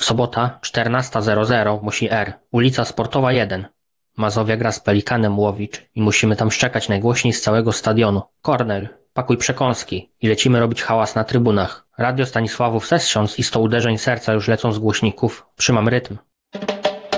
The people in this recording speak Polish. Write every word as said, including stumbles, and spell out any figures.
Sobota, czternasta zero zero, musi R. Ulica Sportowa jeden. Mazowia gra z Pelikanem Łowicz i musimy tam szczekać najgłośniej z całego stadionu. Korner, pakuj przekąski i lecimy robić hałas na trybunach. Radio Stanisławów Sessions i sto uderzeń serca już lecą z głośników. Trzymam rytm.